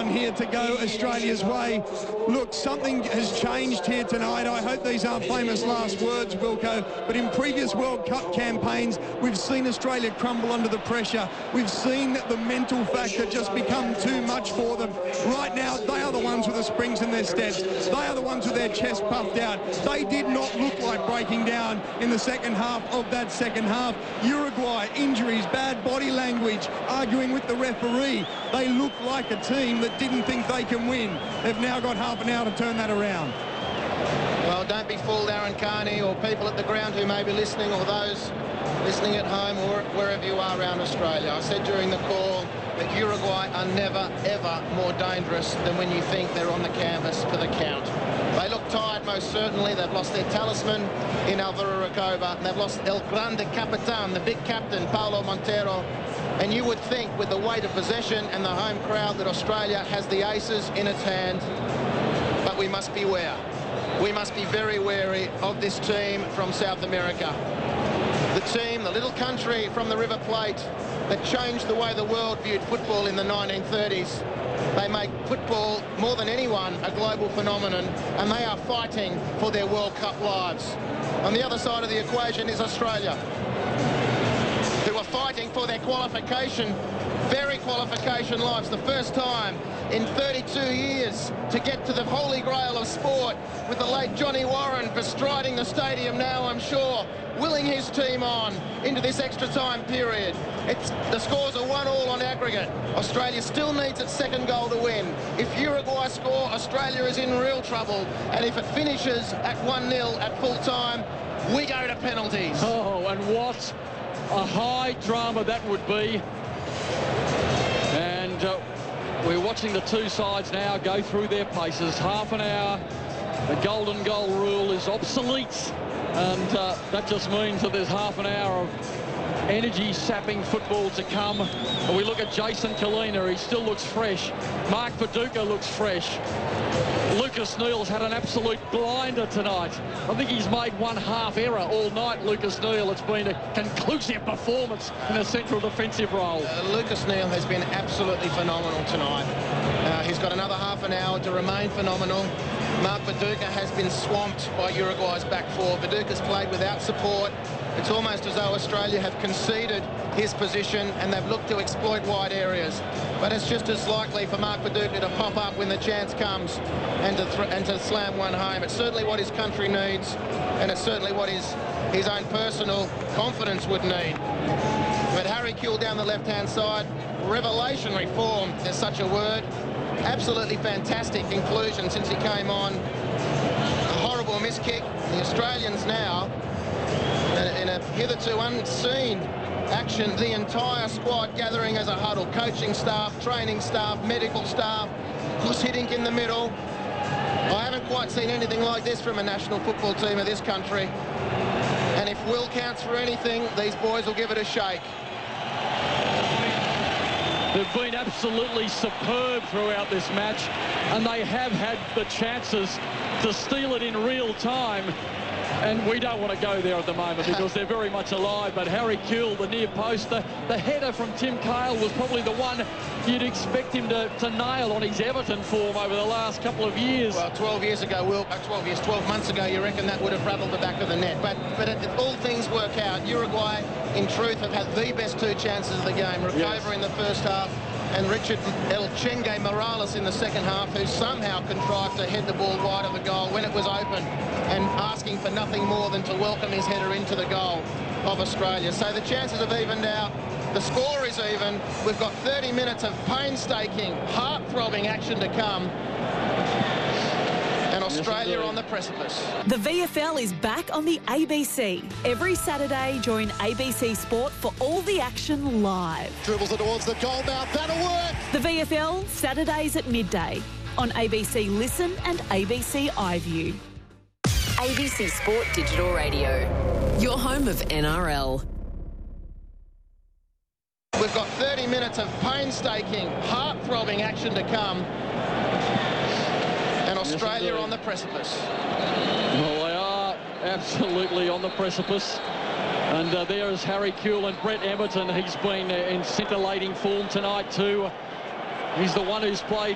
one here to go Australia's way. Look, something has changed here tonight. I hope these aren't famous last words, Wilco, but in previous World Cup campaigns, we've seen Australia crumble under the pressure. We've seen the mental factor just become too much for them. Right now, they are the ones with the springs in their steps. They are the ones with their chest puffed out. They did not look like breaking down in the second half of that second half. Uruguay, injuries, bad body language, arguing with the referee. They look like a team that didn't think they can win. They've now got half an hour to turn that around. Well, don't be fooled, Aaron Carney, or people at the ground who may be listening, or those listening at home or wherever you are around Australia. I said during the call that Uruguay are never, ever more dangerous than when you think they're on the canvas for the count. They look tired, most certainly. They've lost their talisman in Alvaro Recoba, and they've lost El Grande Capitan, the big captain, Paulo Montero. And you would think, with the weight of possession and the home crowd, that Australia has the aces in its hand. But we must beware. We must be very wary of this team from South America. The team, the little country from the River Plate that changed the way the world viewed football in the 1930s. They make football, more than anyone, a global phenomenon, and they are fighting for their World Cup lives. On the other side of the equation is Australia, who are fighting for their qualification, very qualification lives. The first time in 32 years to get to the holy grail of sport, with the late Johnny Warren bestriding the stadium now, I'm sure, willing his team on into this extra time period. The scores are 1-1 on aggregate. Australia still needs its second goal to win. If Uruguay score, Australia is in real trouble. And if it finishes at 1-0 at full time, we go to penalties. Oh, and what a high drama that would be. And we're watching the two sides now go through their paces. Half an hour. The golden goal rule is obsolete. And that just means that there's half an hour of energy-sapping football to come. And we look at Jason Kalina, he still looks fresh. Mark Viduka looks fresh. Lucas Neal's had an absolute blinder tonight. I think he's made one half error all night, Lucas Neal. It's been a conclusive performance in a central defensive role. Lucas Neal has been absolutely phenomenal tonight. He's got another half an hour to remain phenomenal. Mark Viduka has been swamped by Uruguay's back four. Viduka's played without support. It's almost as though Australia have conceded his position and they've looked to exploit wide areas. But it's just as likely for Mark Viduka to pop up when the chance comes and to slam one home. It's certainly what his country needs, and it's certainly what his own personal confidence would need. But Harry Kewell down the left-hand side, revelationary form, there's such a word. Absolutely fantastic inclusion since he came on. A horrible miss kick. The Australians now, in a hitherto unseen action, the entire squad gathering as a huddle. Coaching staff, training staff, medical staff. Gus Hiddink in the middle. I haven't quite seen anything like this from a national football team of this country. And if will counts for anything, these boys will give it a shake. They've been absolutely superb throughout this match, and they have had the chances to steal it in real time. And we don't want to go there at the moment because they're very much alive. But Harry Kewell, the near post, the header from Tim Cahill was probably the one you'd expect him to nail on his Everton form over the last couple of years. Well, 12 months ago, you reckon that would have rattled the back of the net. But all things work out. Uruguay, in truth, have had the best two chances of the game. Recover in the first half, and Richard El Chengue Morales in the second half, who somehow contrived to head the ball wide of the goal when it was open, and asking for nothing more than to welcome his header into the goal of Australia. So the chances have evened out. The score is even. We've got 30 minutes of painstaking, heart-throbbing action to come. And Australia on the precipice. The VFL is back on the ABC. Every Saturday, join ABC Sport for all the action live. Dribbles it towards the goal mouth. That'll work. The VFL, Saturdays at midday on ABC Listen and ABC iView. ABC Sport Digital Radio, your home of NRL. We've got 30 minutes of painstaking, heart-throbbing action to come. And Australia on the precipice. Well, they are absolutely on the precipice. And there is Harry Kewell and Brett Emerton. He's been in scintillating form tonight too. He's the one who's played